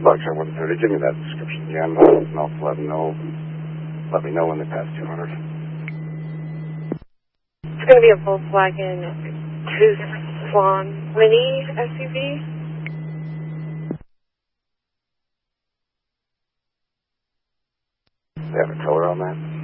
Berkshire 130, give me that description again, and I'll let me know when they pass 200. It's going to be a Volkswagen Tucson Mini SUV. They have a color on that?